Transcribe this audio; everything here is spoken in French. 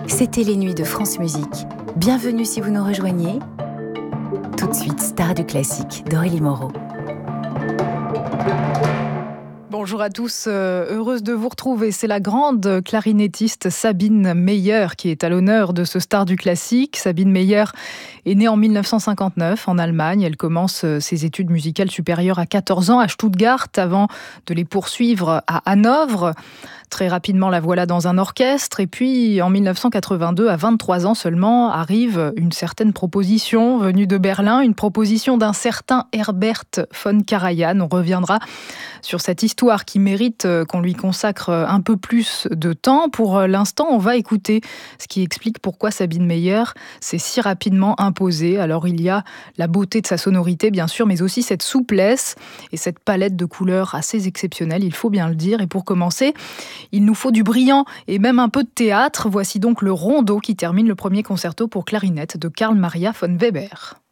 C'était les nuits de France Musique. Bienvenue si vous nous rejoignez. Tout de suite, star du classique d'Aurélie Moreau. Bonjour à tous, heureuse de vous retrouver. C'est la grande clarinettiste Sabine Meyer qui est à l'honneur de ce star du classique. Sabine Meyer est née en 1959 en Allemagne. Elle commence ses études musicales supérieures à 14 ans à Stuttgart avant de les poursuivre à Hanovre. Très rapidement, la voilà dans un orchestre. Et puis, en 1982, à 23 ans seulement, arrive une certaine proposition venue de Berlin, une proposition d'un certain Herbert von Karajan. On reviendra sur cette histoire qui mérite qu'on lui consacre un peu plus de temps. Pour l'instant, on va écouter ce qui explique pourquoi Sabine Meyer s'est si rapidement imposée. Alors, il y a la beauté de sa sonorité, bien sûr, mais aussi cette souplesse et cette palette de couleurs assez exceptionnelle, il faut bien le dire. Et pour commencer, il nous faut du brillant et même un peu de théâtre. Voici donc le rondo qui termine le premier concerto pour clarinette de Carl Maria von Weber.